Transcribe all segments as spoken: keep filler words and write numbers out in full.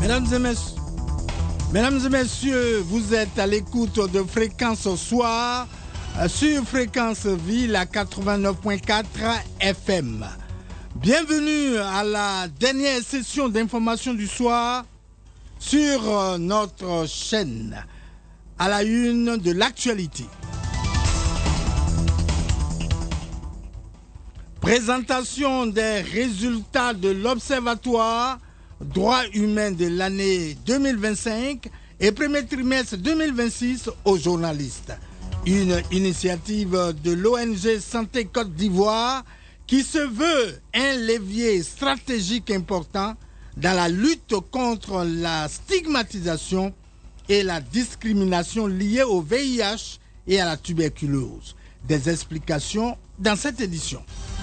Mesdames et messieurs, mesdames et messieurs, vous êtes à l'écoute de Fréquence Soir sur Fréquence Ville à quatre-vingt-neuf virgule quatre F M. Bienvenue à la dernière session d'information du soir sur notre chaîne, à la une de l'actualité. Présentation des résultats de l'Observatoire droits humains de l'année deux mille vingt-cinq et premier trimestre deux mille vingt-six aux journalistes. Une initiative de l'O N G Santé Côte d'Ivoire qui se veut un levier stratégique important dans la lutte contre la stigmatisation et la discrimination liée au V I H et à la tuberculose. Des explications dans cette édition.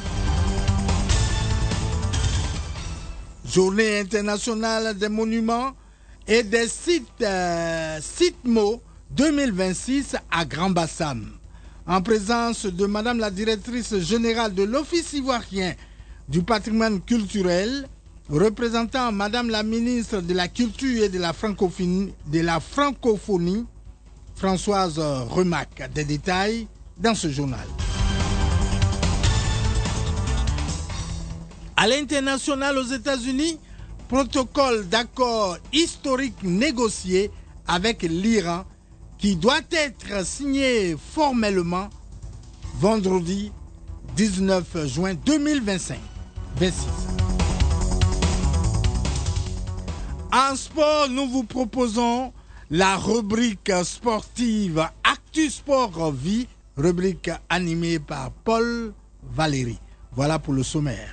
Journée internationale des monuments et des sites euh, SITMO deux mille vingt-six à Grand-Bassam. En présence de Madame la directrice générale de l'Office ivoirien du patrimoine culturel, représentant Madame la ministre de la Culture et de la Francophonie, de la francophonie Françoise Remac. Des détails dans ce journal. À l'international aux États-Unis, protocole d'accord historique négocié avec l'Iran qui doit être signé formellement vendredi dix-neuf juin deux mille vingt-cinq. vingt-six. En sport, nous vous proposons la rubrique sportive Actu Sport Vie, rubrique animée par Paul Valéry. Voilà pour le sommaire.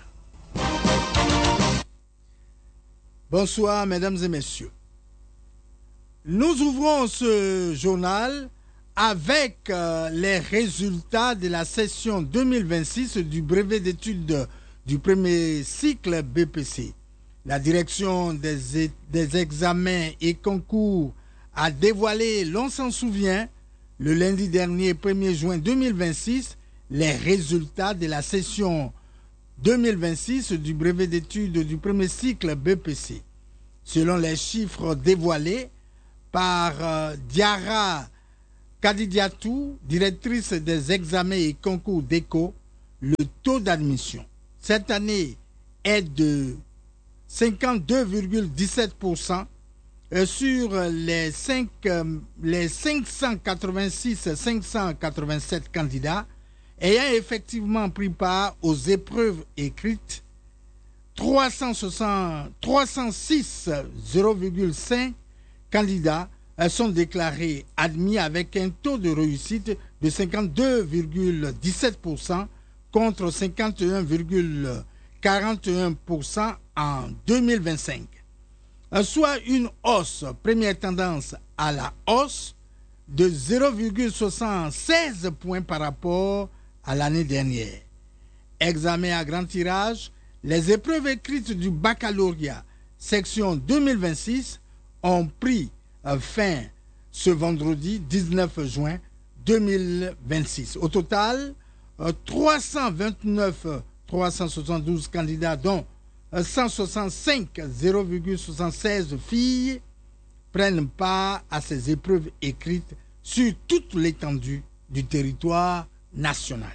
Bonsoir, mesdames et messieurs. Nous ouvrons ce journal avec euh, les résultats de la session deux mille vingt-six du brevet d'études du premier cycle B P C. La direction des, des examens et concours a dévoilé, l'on s'en souvient, le lundi dernier, premier juin deux mille vingt-six, les résultats de la session deux mille vingt-six du brevet d'études du premier cycle B P C. Selon les chiffres dévoilés par euh, Diara Kadidiatou, directrice des examens et concours d'Éco, le taux d'admission cette année est de cinquante-deux virgule dix-sept pour cent sur les, cinq, euh, les cinq cent quatre-vingt-six cinq cent quatre-vingt-sept candidats ayant effectivement pris part aux épreuves écrites. trois cent soixante, trois cent six, zéro virgule cinq candidats sont déclarés admis avec un taux de réussite de cinquante-deux virgule dix-sept pour cent contre cinquante et un virgule quarante et un pour cent en deux mille vingt-cinq. Soit une hausse, première tendance à la hausse, de zéro virgule soixante-seize points par rapport à l'année dernière. Examen à grand tirage, les épreuves écrites du baccalauréat section deux mille vingt-six ont pris fin ce vendredi dix-neuf juin deux mille vingt-six. Au total, trois cent vingt-neuf trois cent soixante-douze candidats, dont cent soixante-cinq, zéro virgule soixante-seize filles, prennent part à ces épreuves écrites sur toute l'étendue du territoire national.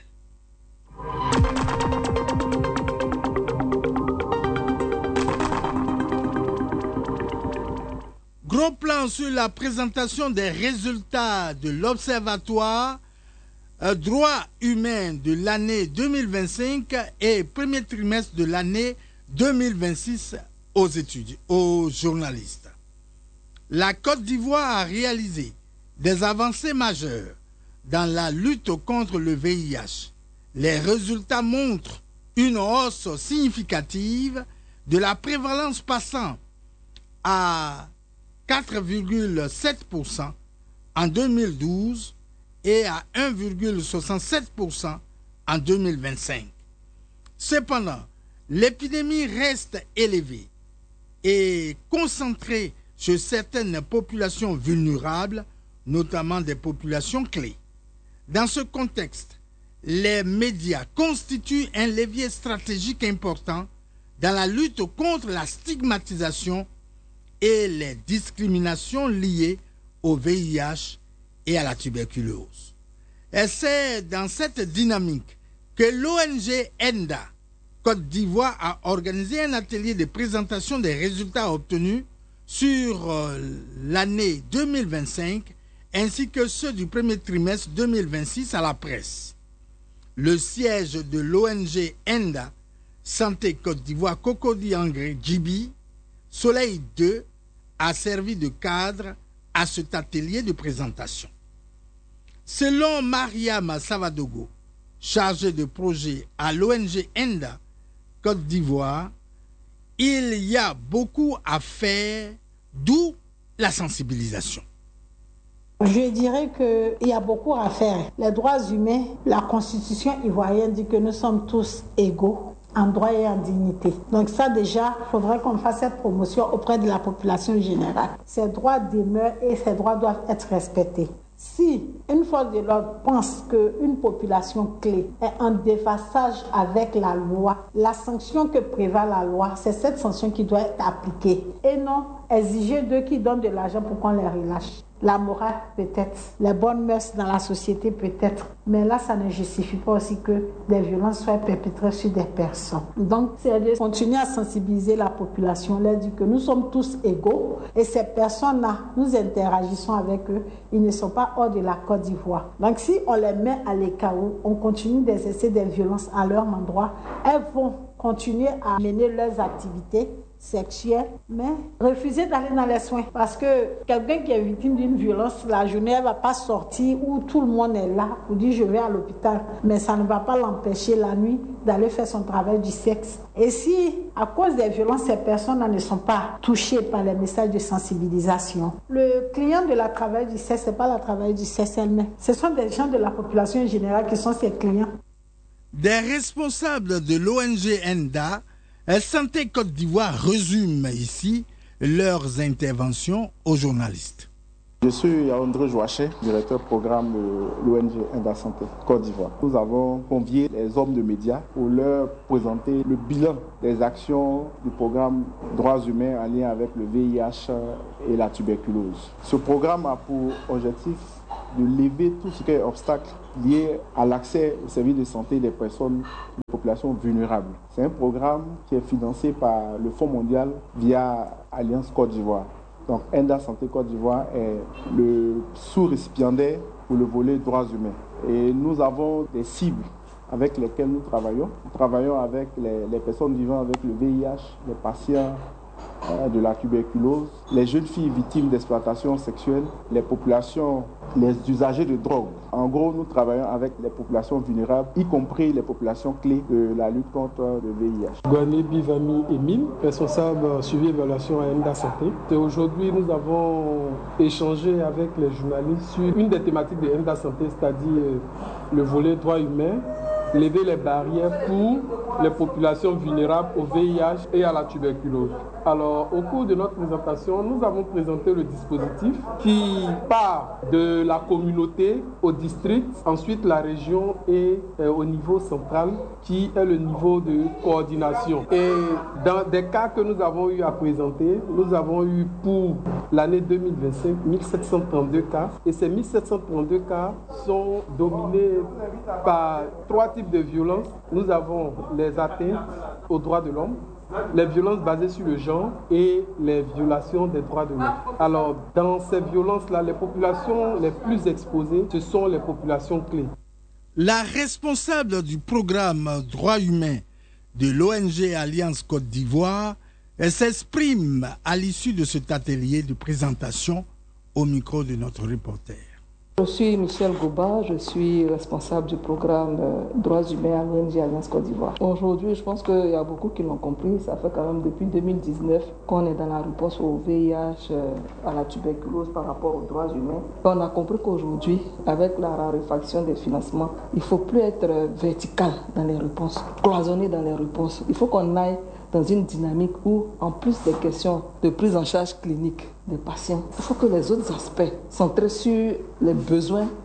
Gros plan sur la présentation des résultats de l'Observatoire euh, droits humains de l'année deux mille vingt-cinq et premier trimestre de l'année deux mille vingt-six aux étudiants, aux journalistes. La Côte d'Ivoire a réalisé des avancées majeures dans la lutte contre le V I H. Les résultats montrent une hausse significative de la prévalence passant à quatre virgule sept pour cent en deux mille douze et à un virgule soixante-sept pour cent en deux mille vingt-cinq. Cependant, l'épidémie reste élevée et concentrée sur certaines populations vulnérables, notamment des populations clés. Dans ce contexte, les médias constituent un levier stratégique important dans la lutte contre la stigmatisation et les discriminations liées au V I H et à la tuberculose. Et c'est dans cette dynamique que l'O N G ENDA Côte d'Ivoire a organisé un atelier de présentation des résultats obtenus sur euh, l'année deux mille vingt-cinq ainsi que ceux du premier trimestre deux mille vingt-six à la presse. Le siège de l'O N G ENDA Santé Côte d'Ivoire Cocody Angré Djibi, Soleil deux, a servi de cadre à cet atelier de présentation. Selon Mariama Savadogo, chargée de projet à l'O N G ENDA Côte d'Ivoire, il y a beaucoup à faire, d'où la sensibilisation. Je dirais qu'il y a beaucoup à faire. Les droits humains, la Constitution ivoirienne dit que nous sommes tous égaux en droit et en dignité. Donc ça déjà, il faudrait qu'on fasse cette promotion auprès de la population générale. Ces droits demeurent et ces droits doivent être respectés. Si une force de l'ordre pense qu'une population clé est en déphasage avec la loi, la sanction que prévoit la loi, c'est cette sanction qui doit être appliquée et non exiger d'eux qui donnent de l'argent pour qu'on les relâche. La morale peut-être, les bonnes mœurs dans la société peut-être, mais là ça ne justifie pas aussi que des violences soient perpétrées sur des personnes. Donc c'est de continuer à sensibiliser la population, leur dire que nous sommes tous égaux et ces personnes-là, nous interagissons avec eux, ils ne sont pas hors de la Côte d'Ivoire. Donc si on les met à l'écart, on continue d'exercer des violences à leur endroit, elles vont continuer à mener leurs activités sexuelle, mais refuser d'aller dans les soins. Parce que quelqu'un qui est victime d'une violence, la journée, elle ne va pas sortir où tout le monde est là pour dire je vais à l'hôpital. Mais ça ne va pas l'empêcher la nuit d'aller faire son travail du sexe. Et si, à cause des violences, ces personnes ne sont pas touchées par les messages de sensibilisation, le client de la travail du sexe, ce n'est pas la travail du sexe elle-même. Ce sont des gens de la population générale qui sont ses clients. Des responsables de l'O N G ENDA Santé Côte d'Ivoire résume ici leurs interventions aux journalistes. Je suis André Joachet, directeur programme de l'O N G ENDA Santé Côte d'Ivoire. Nous avons convié les hommes de médias pour leur présenter le bilan des actions du programme Droits humains en lien avec le V I H et la tuberculose. Ce programme a pour objectif de lever tout ce qui est obstacle lié à l'accès aux services de santé des personnes de populations vulnérables. C'est un programme qui est financé par le Fonds mondial via Alliance Côte d'Ivoire. Donc ENDA Santé Côte d'Ivoire est le sous-récipiendaire pour le volet droits humains. Et nous avons des cibles avec lesquelles nous travaillons. Nous travaillons avec les, les personnes vivant avec le V I H, les patients de la tuberculose, les jeunes filles victimes d'exploitation sexuelle, les populations, les usagers de drogue. En gros, nous travaillons avec les populations vulnérables, y compris les populations clés de la lutte contre le V I H. Gouané Bivami Emile, responsable suivi et évaluation à ENDA Santé. Et aujourd'hui, nous avons échangé avec les journalistes sur une des thématiques de ENDA Santé, c'est-à-dire le volet droits humains, lever les barrières pour les populations vulnérables au V I H et à la tuberculose. Alors, au cours de notre présentation, nous avons présenté le dispositif qui part de la communauté au district, ensuite la région et euh, au niveau central, qui est le niveau de coordination. Et dans des cas que nous avons eu à présenter, nous avons eu pour l'année deux mille vingt-cinq mille sept cent trente-deux cas. Et ces mille sept cent trente-deux cas sont dominés par trois types de violences. Nous avons les atteintes aux droits de l'homme, les violences basées sur le genre et les violations des droits de l'homme. Alors, dans ces violences-là, les populations les plus exposées, ce sont les populations clés. La responsable du programme Droits humains de l'O N G Alliance Côte d'Ivoire s'exprime à l'issue de cet atelier de présentation au micro de notre reporter. Je suis Michel Gouba, je suis responsable du programme euh, Droits humains à l'O N G Alliance Côte d'Ivoire. Aujourd'hui, je pense qu'il y a beaucoup qui l'ont compris. Ça fait quand même depuis deux mille dix-neuf qu'on est dans la réponse au V I H, euh, à la tuberculose par rapport aux droits humains. On a compris qu'aujourd'hui, avec la raréfaction des financements, il ne faut plus être euh, vertical dans les réponses, cloisonné dans les réponses. Il faut qu'on aille dans une dynamique où, en plus des questions de prise en charge clinique des patients, il faut que les autres aspects centrés sur les besoins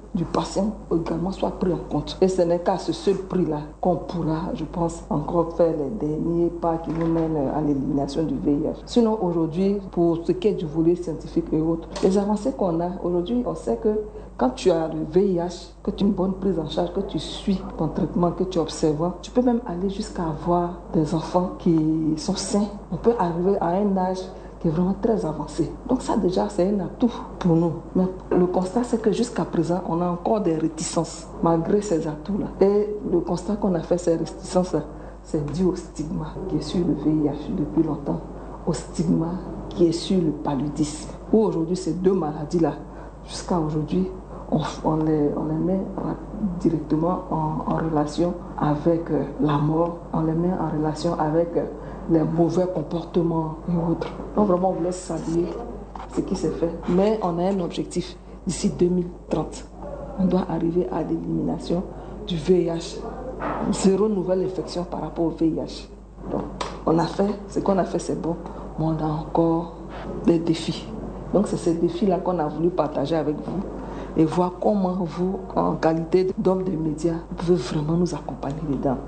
du patient également soit pris en compte. Et ce n'est qu'à ce seul prix-là qu'on pourra, je pense, encore faire les derniers pas qui nous mènent à l'élimination du V I H. Sinon, aujourd'hui, pour ce qui est du volet scientifique et autres, les avancées qu'on a, aujourd'hui, on sait que quand tu as le V I H, que tu as une bonne prise en charge, que tu suis ton traitement, que tu es observant, tu peux même aller jusqu'à avoir des enfants qui sont sains. On peut arriver à un âge qui est vraiment très avancé. Donc ça déjà, c'est un atout pour nous. Mais le constat, c'est que jusqu'à présent, on a encore des réticences, malgré ces atouts-là. Et le constat qu'on a fait, ces réticences-là, c'est dû au stigma qui est sur le V I H depuis longtemps, au stigma qui est sur le paludisme. Où aujourd'hui, ces deux maladies-là, jusqu'à aujourd'hui, on, on, les, on les met directement en, en relation avec euh, la mort, on les met en relation avec euh, les mauvais comportements et autres. Donc vraiment, on voulait saluer ce qui s'est fait. Mais on a un objectif d'ici deux mille trente. On doit arriver à l'élimination du V I H. Zéro nouvelle infection par rapport au V I H. Donc, on a fait, ce qu'on a fait, c'est bon, mais on a encore des défis. Donc, c'est ces défis-là qu'on a voulu partager avec vous et voir comment vous, en qualité d'homme des médias, vous pouvez vraiment nous accompagner dedans.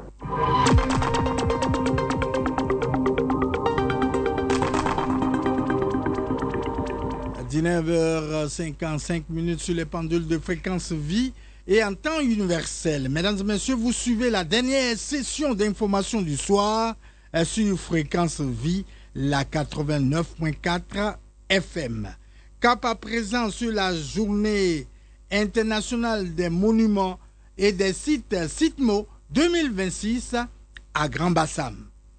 dix-neuf heures cinquante-cinq minutes sur les pendules de Fréquence Vie et en temps universel. Mesdames et messieurs, vous suivez la dernière session d'information du soir sur Fréquence Vie, la quatre-vingt-neuf point quatre F M. Cap à présent sur la journée internationale des monuments et des sites SITMO deux mille vingt-six à Grand-Bassam.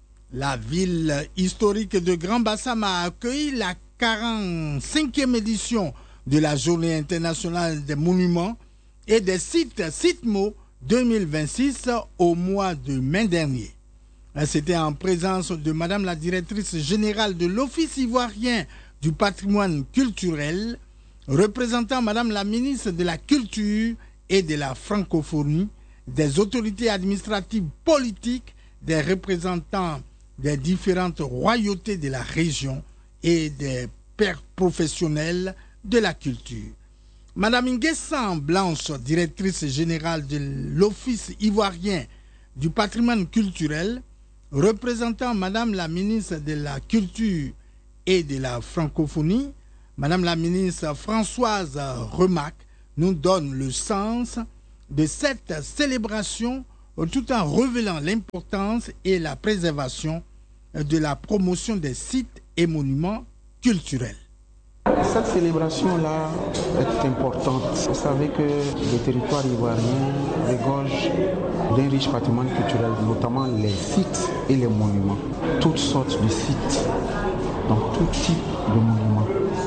La ville historique de Grand-Bassam a accueilli la quarante-cinquième édition de la Journée internationale des monuments et des sites SITMO deux mille vingt-six au mois de mai dernier. C'était en présence de Madame la directrice générale de l'Office ivoirien du patrimoine culturel, représentant Madame la ministre de la Culture et de la Francophonie, des autorités administratives politiques, des représentants des différentes royautés de la région et des pères professionnels de la culture. Madame Nguessan Blanche, directrice générale de l'Office ivoirien du patrimoine culturel, représentant Madame la ministre de la Culture et de la Francophonie, Madame la ministre Françoise Remac, nous donne le sens de cette célébration tout en révélant l'importance et la préservation de la promotion des sites et monuments culturels. Cette célébration-là est importante. Vous savez que le territoire ivoirien regorge d'un riche patrimoine culturel, notamment les sites et les monuments. Toutes sortes de sites, donc tout type de monuments.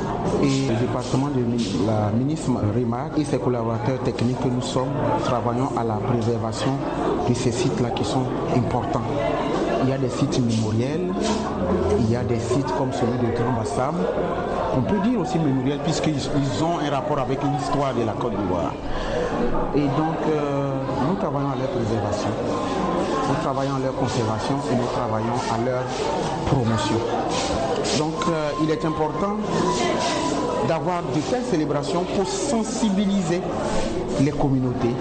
Et le département de la ministre Remac et ses collaborateurs techniques que nous sommes travaillons à la préservation de ces sites-là qui sont importants. Il y a des sites mémoriels, il y a des sites comme celui de Grand-Bassam. On peut dire aussi mémoriels puisqu'ils ont un rapport avec l'histoire de la Côte d'Ivoire. Et donc, euh, nous travaillons à leur préservation, nous travaillons à leur conservation et nous travaillons à leur promotion. Donc, euh, il est important d'avoir de telles célébrations pour sensibiliser les communautés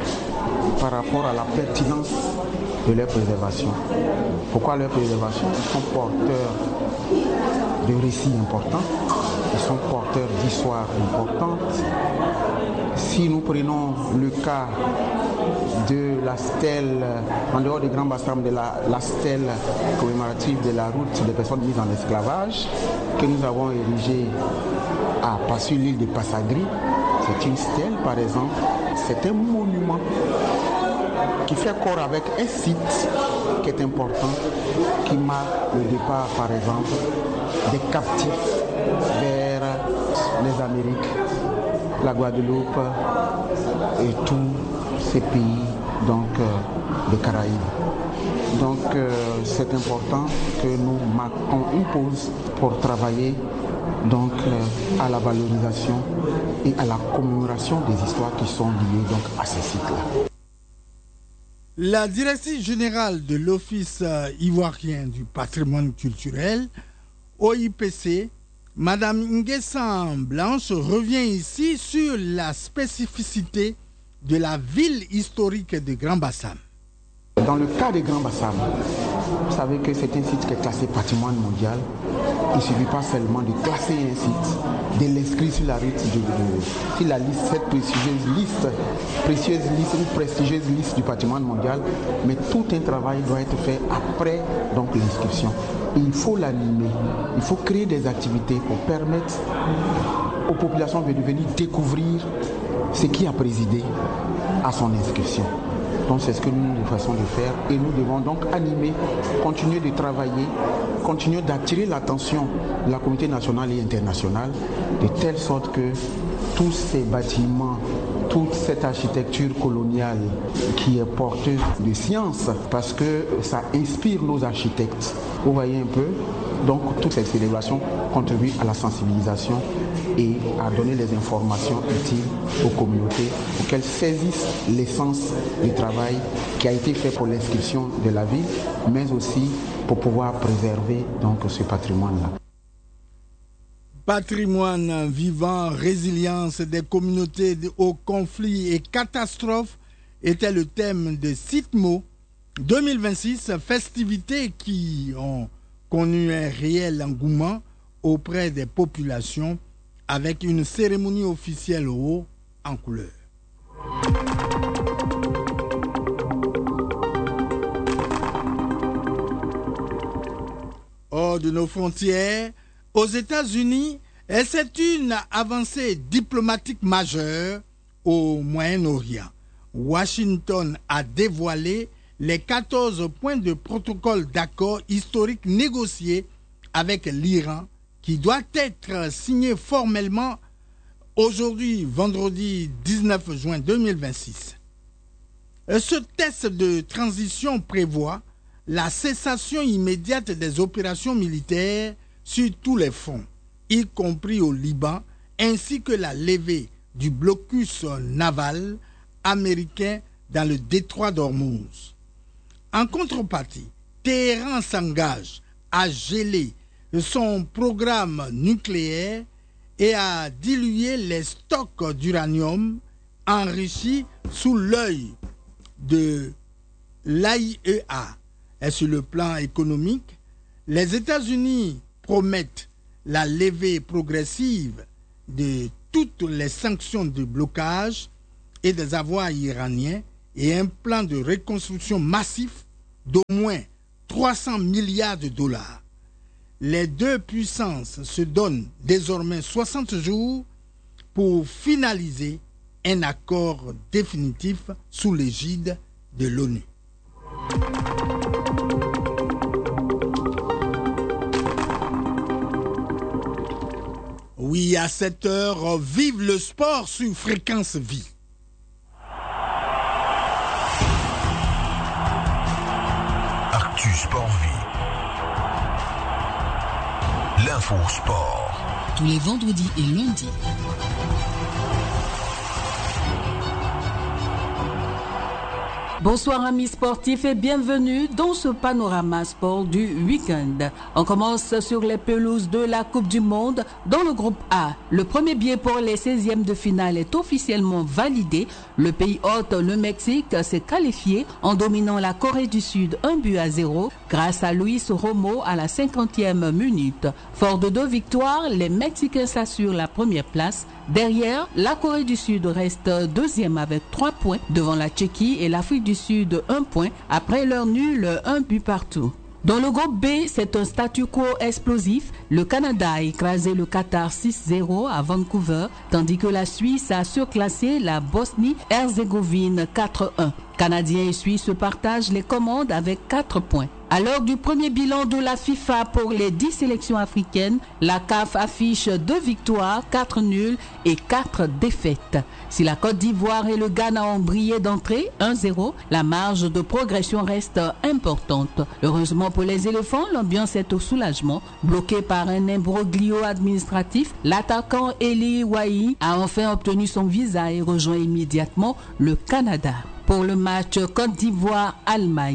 par rapport à la pertinence de leur préservation. Pourquoi leur préservation? Ils sont porteurs de récits importants, ils sont porteurs d'histoires importantes. Si nous prenons le cas de la stèle, en dehors du Grand-Bassam, de la, la stèle commémorative de la route des personnes mises en esclavage, que nous avons érigée à pas sur l'île de Passagri, c'est une stèle par exemple, c'est un monument qui fait corps avec un site qui est important, qui marque le départ par exemple des captifs vers les Amériques, la Guadeloupe et tous ces pays donc euh, des Caraïbes. Donc euh, c'est important que nous marquons une pause pour travailler donc euh, à la valorisation et à la commémoration des histoires qui sont liées donc à ces sites-là. La directrice générale de l'Office ivoirien du patrimoine culturel, O I P C, Madame Nguessan Blanche revient ici sur la spécificité de la ville historique de Grand Bassam. Dans le cas de Grand Bassam, vous savez que c'est un site qui est classé patrimoine mondial. Il ne suffit pas seulement de classer un site, de l'inscrire sur la, liste de, de, sur la liste, cette précieuse liste, précieuse liste, une prestigieuse liste du patrimoine mondial, mais tout un travail doit être fait après donc l'inscription. Il faut l'animer, il faut créer des activités pour permettre aux populations de venir découvrir ce qui a présidé à son inscription. Donc c'est ce que nous nous façons de faire et nous devons donc animer, continuer de travailler, continuer d'attirer l'attention de la communauté nationale et internationale de telle sorte que tous ces bâtiments, toute cette architecture coloniale qui est porteuse de science, parce que ça inspire nos architectes. Vous voyez un peu, donc toutes ces célébrations contribuent à la sensibilisation et à donner les informations utiles aux communautés pour qu'elles saisissent l'essence du travail qui a été fait pour l'inscription de la ville, mais aussi pour pouvoir préserver donc ce patrimoine-là. Patrimoine vivant, résilience des communautés aux conflits et catastrophes était le thème de Sitmo deux mille vingt-six, festivités qui ont connu un réel engouement auprès des populations avec une cérémonie officielle haut en couleur. Hors de nos frontières, aux États-Unis, c'est une avancée diplomatique majeure au Moyen-Orient. Washington a dévoilé les quatorze points de protocole d'accord historique négociés avec l'Iran qui doit être signé formellement aujourd'hui, vendredi dix-neuf juin deux mille vingt-six. Ce test de transition prévoit la cessation immédiate des opérations militaires sur tous les fronts, y compris au Liban, ainsi que la levée du blocus naval américain dans le détroit d'Ormuz. En contrepartie, Téhéran s'engage à geler son programme nucléaire et à diluer les stocks d'uranium enrichis sous l'œil de l'A I E A. Et sur le plan économique, les États-Unis promettent la levée progressive de toutes les sanctions de blocage et des avoirs iraniens et un plan de reconstruction massif d'au moins trois cents milliards de dollars. Les deux puissances se donnent désormais soixante jours pour finaliser un accord définitif sous l'égide de l'ONU. Oui, à cette heure, vive le sport sur Fréquence Vie. Actu Sport Vie. L'info sport. Tous les vendredis et lundis. Bonsoir amis sportifs et bienvenue dans ce panorama sport du week-end. On commence sur les pelouses de la Coupe du Monde dans le groupe A. Le premier billet pour les seizièmes de finale est officiellement validé. Le pays hôte, le Mexique, s'est qualifié en dominant la Corée du Sud un but à zéro grâce à Luis Romo à la cinquantième minute. Fort de deux victoires, les Mexicains s'assurent la première place. Derrière, la Corée du Sud reste deuxième avec trois points devant la Tchéquie et l'Afrique du Sud un point après leur nul un but partout. Dans le groupe B, c'est un statu quo explosif. Le Canada a écrasé le Qatar six zéro à Vancouver, tandis que la Suisse a surclassé la Bosnie-Herzégovine quatre un. Canadiens et Suisses se partagent les commandes avec quatre points. À l'heure du premier bilan de la FIFA pour les dix sélections africaines, la C A F affiche deux victoires, quatre nuls et quatre défaites. Si la Côte d'Ivoire et le Ghana ont brillé d'entrée, un zéro, la marge de progression reste importante. Heureusement pour les éléphants, l'ambiance est au soulagement. Bloqué par un imbroglio administratif, l'attaquant Eli Wahi a enfin obtenu son visa et rejoint immédiatement le Canada. Pour le match Côte d'Ivoire-Allemagne,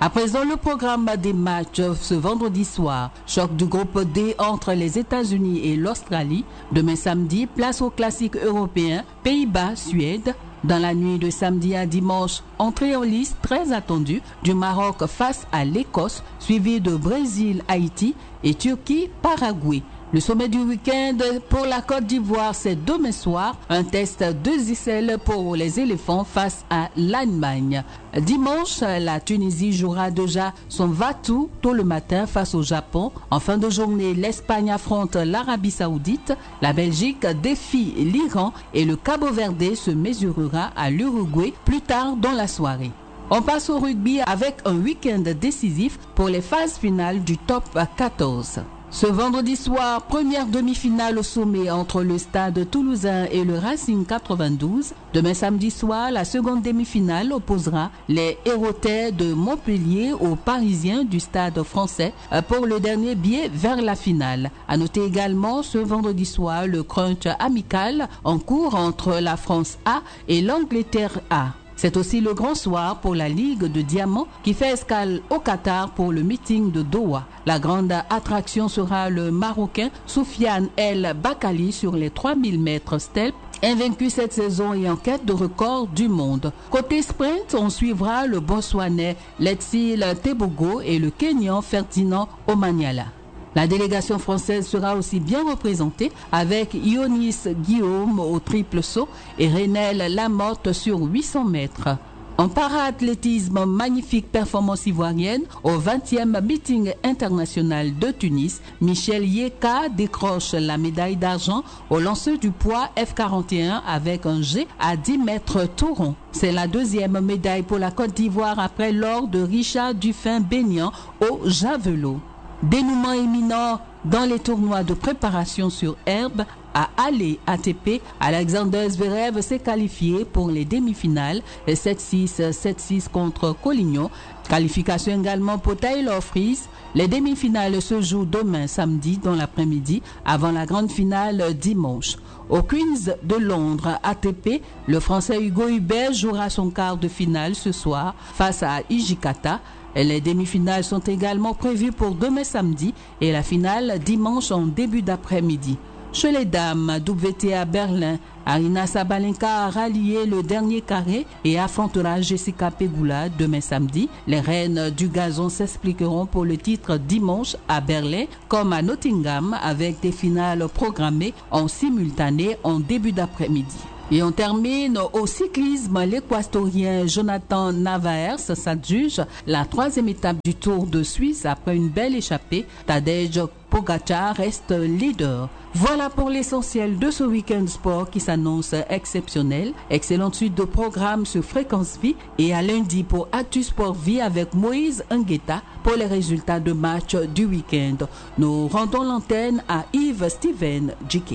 À présent, le programme des matchs ce vendredi soir. Choc du groupe D entre les États-Unis et l'Australie. Demain samedi, place au classique européen Pays-Bas-Suède. Dans la nuit de samedi à dimanche, entrée en liste très attendue du Maroc face à l'Écosse, suivi de Brésil, Haïti et Turquie-Paraguay. Le sommet du week-end pour la Côte d'Ivoire, c'est demain soir. Un test de Zissel pour les éléphants face à l'Allemagne. Dimanche, la Tunisie jouera déjà son va-tout tôt le matin face au Japon. En fin de journée, l'Espagne affronte l'Arabie Saoudite. La Belgique défie l'Iran et le Cabo Verde se mesurera à l'Uruguay plus tard dans la soirée. On passe au rugby avec un week-end décisif pour les phases finales du top quatorze. Ce vendredi soir, première demi-finale au sommet entre le Stade Toulousain et le Racing quatre-vingt-douze. Demain samedi soir, la seconde demi-finale opposera les Héraultais de Montpellier aux Parisiens du Stade Français pour le dernier billet vers la finale. À noter également ce vendredi soir le crunch amical en cours entre la France A et l'Angleterre A. C'est aussi le grand soir pour la Ligue de Diamant qui fait escale au Qatar pour le meeting de Doha. La grande attraction sera le Marocain Soufiane El Bakali sur les trois mille mètres steep, invaincu cette saison et en quête de record du monde. Côté sprint, on suivra le Botswanais Letsil Tebogo et le Kenyan Ferdinand Omanyala. La délégation française sera aussi bien représentée avec Ionis Guillaume au triple saut et Renel Lamotte sur huit cents mètres. En para-athlétisme, magnifique performance ivoirienne au vingtième meeting international de Tunis. Michel Yeka décroche la médaille d'argent au lancer du poids F quarante et un avec un G à dix mètres tout rond. C'est la deuxième médaille pour la Côte d'Ivoire après l'or de Richard Dufin-Bénian au javelot. Dénouement éminent dans les tournois de préparation sur herbe à aller A T P. Alexander Zverev s'est qualifié pour les demi-finales sept six sept six contre Collignon. Qualification également pour Taylor Fritz. Les demi-finales se jouent demain samedi dans l'après-midi avant la grande finale dimanche. Au Queens de Londres A T P, le Français Hugo Hubert jouera son quart de finale ce soir face à Hijikata. Les demi-finales sont également prévues pour demain samedi et la finale dimanche en début d'après-midi. Chez les dames, W T A Berlin, Arina Sabalenka a rallié le dernier carré et affrontera Jessica Pegula demain samedi. Les reines du gazon s'expliqueront pour le titre dimanche à Berlin comme à Nottingham avec des finales programmées en simultané en début d'après-midi. Et on termine au cyclisme. L'équatorien Jonathan Navaers s'adjuge la troisième étape du Tour de Suisse après une belle échappée. Tadej Pogacar reste leader. Voilà pour l'essentiel de ce week-end sport qui s'annonce exceptionnel. Excellente suite de programmes sur Fréquence Vie et à lundi pour Actu Sport Vie avec Moïse Ngueta pour les résultats de match du week-end. Nous rendons l'antenne à Yves Steven Djike.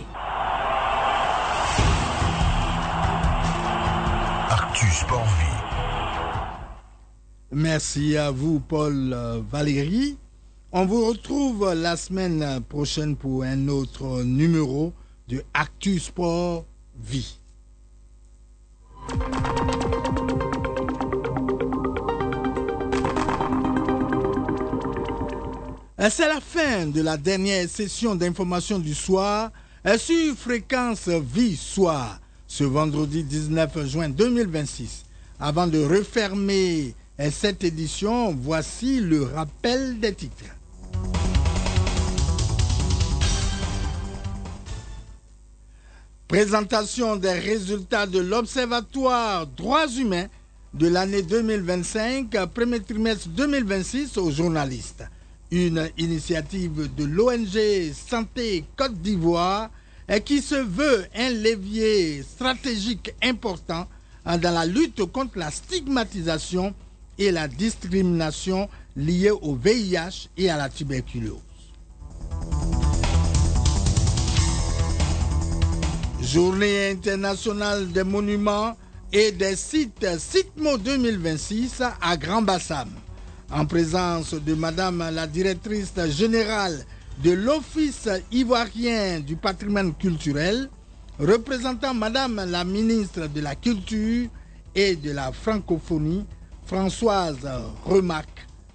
Actu Sport Vie. Merci à vous, Paul euh, Valéry. On vous retrouve la semaine prochaine pour un autre numéro de Actu Sport Vie. C'est la fin de la dernière session d'information du soir sur Fréquence Vie Soir ce vendredi dix-neuf juin deux mille vingt-six. Avant de refermer cette édition, voici le rappel des titres. Présentation des résultats de l'Observatoire Droits humains de l'année deux mille vingt-cinq, premier trimestre deux mille vingt-six aux journalistes. Une initiative de l'O N G Santé Côte d'Ivoire qui se veut un levier stratégique important dans la lutte contre la stigmatisation et la discrimination liées au V I H et à la tuberculose. Journée internationale des monuments et des sites SITMO deux mille vingt-six à Grand-Bassam. En présence de Madame la directrice générale de l'Office ivoirien du patrimoine culturel, représentant Madame la ministre de la Culture et de la Francophonie, Françoise Remac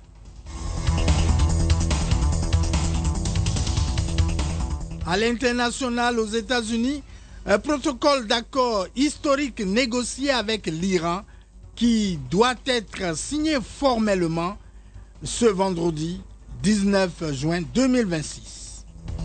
À l'international, aux États-Unis, un protocole d'accord historique négocié avec l'Iran qui doit être signé formellement ce vendredi dix-neuf juin deux mille vingt-six.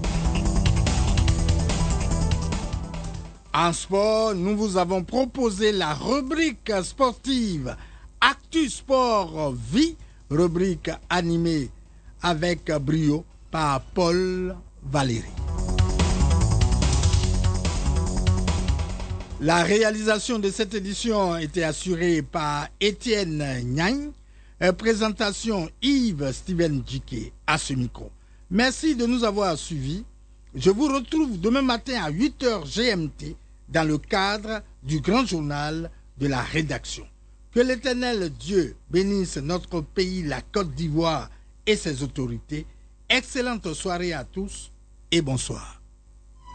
En sport, nous vous avons proposé la rubrique sportive Actu Sport Vie, rubrique animée avec brio par Paul Valéry. La réalisation de cette édition a été assurée par Étienne Nyagne, présentation Yves Steven Djiké à ce micro. Merci de nous avoir suivis. Je vous retrouve demain matin à huit heures G M T dans le cadre du grand journal de la rédaction. Que l'Éternel Dieu bénisse notre pays, la Côte d'Ivoire et ses autorités. Excellente soirée à tous et bonsoir.